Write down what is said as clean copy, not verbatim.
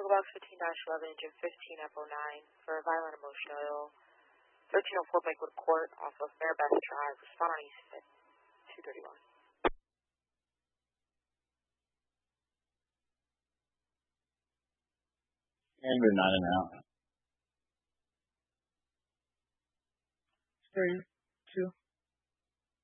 Box 15-11, Engine 15 F09 for violent emotion oil. 1304 Lakewood Court off of Maribeth Drive. Respond on East 231. Anger 9 and out. 3, 2.